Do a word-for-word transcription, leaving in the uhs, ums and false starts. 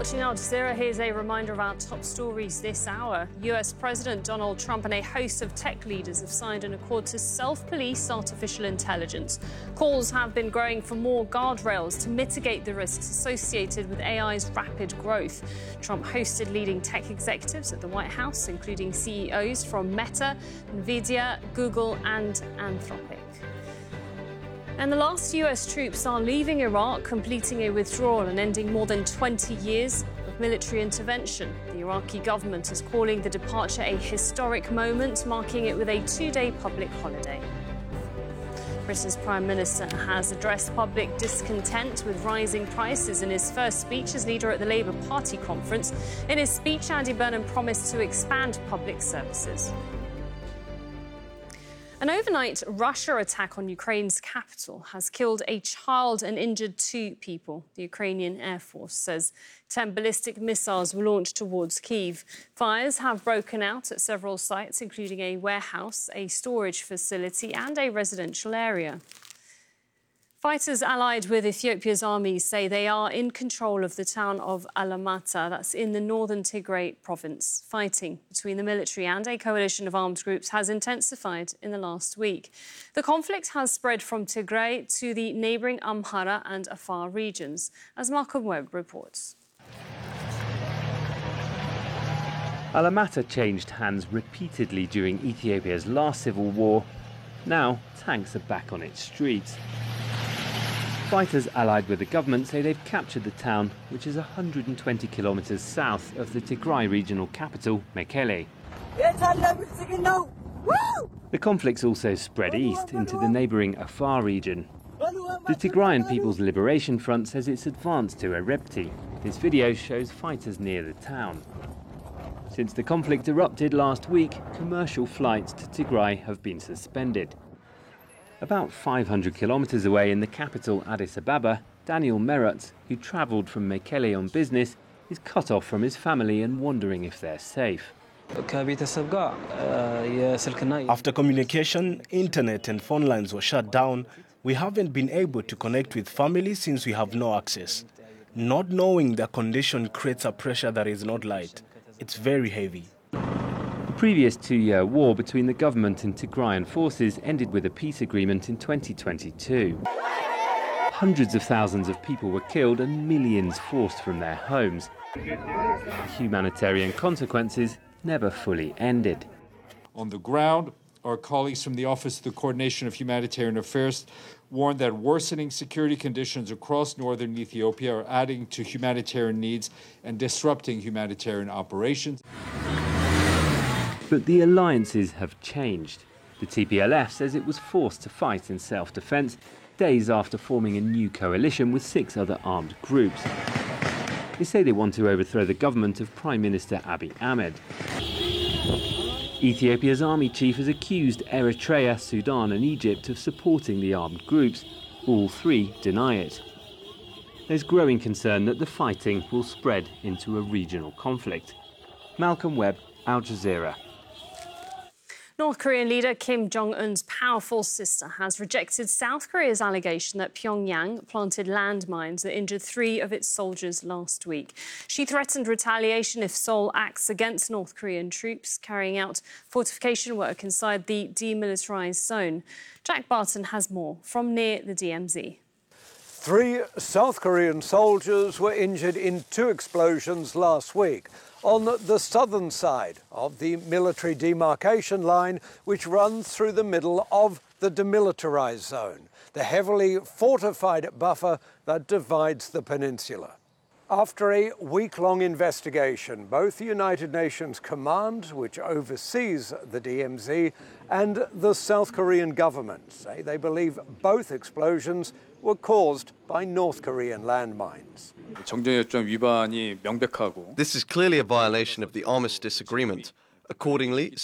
watching Al Jazeera, here's a reminder of our top stories this hour. U S President Donald Trump and a host of tech leaders have signed an accord to self-police artificial intelligence. Calls have been growing for more guardrails to mitigate the risks associated with A I's rapid growth. Trump hosted leading tech executives at the White House, including C E Os from Meta, Nvidia, Google and Anthropic. And the last U S troops are leaving Iraq, completing a withdrawal and ending more than twenty years of military intervention. The Iraqi government is calling the departure a historic moment, marking it with a two-day public holiday. Britain's Prime Minister has addressed public discontent with rising prices in his first speech as leader at the Labour Party conference. In his speech, Andy Burnham promised to expand public services. An overnight Russia attack on Ukraine's capital has killed a child and injured two people. The Ukrainian Air Force says ten ballistic missiles were launched towards Kyiv. Fires have broken out at several sites, including a warehouse, a storage facility and a residential area. Fighters allied with Ethiopia's army say they are in control of the town of Alamata, that's in the northern Tigray province. Fighting between the military and a coalition of armed groups has intensified in the last week. The conflict has spread from Tigray to the neighbouring Amhara and Afar regions, as Malcolm Webb reports. Alamata changed hands repeatedly during Ethiopia's last civil war. Now, tanks are back on its streets. Fighters allied with the government say they've captured the town, which is one hundred twenty kilometres south of the Tigray regional capital, Mekelle. The conflict's also spread east into the neighbouring Afar region. The Tigrayan People's Liberation Front says it's advanced to Erepti. This video shows fighters near the town. Since the conflict erupted last week, commercial flights to Tigray have been suspended. About five hundred kilometres away in the capital, Addis Ababa, Daniel Merutz, who travelled from Mekelle on business, is cut off from his family and wondering if they're safe. After communication, internet and phone lines were shut down, we haven't been able to connect with family since we have no access. Not knowing their condition creates a pressure that is not light. It's very heavy. The previous two-year war between the government and Tigrayan forces ended with a peace agreement in twenty twenty-two. Hundreds of thousands of people were killed and millions forced from their homes. The humanitarian consequences never fully ended. On the ground, our colleagues from the Office of the Coordination of Humanitarian Affairs warned that worsening security conditions across northern Ethiopia are adding to humanitarian needs and disrupting humanitarian operations. But the alliances have changed. The T P L F says it was forced to fight in self-defence days after forming a new coalition with six other armed groups. They say they want to overthrow the government of Prime Minister Abiy Ahmed. Ethiopia's army chief has accused Eritrea, Sudan and Egypt of supporting the armed groups. All three deny it. There's growing concern that the fighting will spread into a regional conflict. Malcolm Webb, Al Jazeera. North Korean leader Kim Jong-un's powerful sister has rejected South Korea's allegation that Pyongyang planted landmines that injured three of its soldiers last week. She threatened retaliation if Seoul acts against North Korean troops carrying out fortification work inside the demilitarized zone. Jack Barton has more from near the D M Z. Three South Korean soldiers were injured in two explosions last week on the southern side of the military demarcation line, which runs through the middle of the demilitarized zone, the heavily fortified buffer that divides the peninsula. After a week-long investigation, both the United Nations Command, which oversees the D M Z, and the South Korean government say they believe both explosions were caused by North Korean landmines. This is clearly a violation of the Armistice Agreement. Accordingly,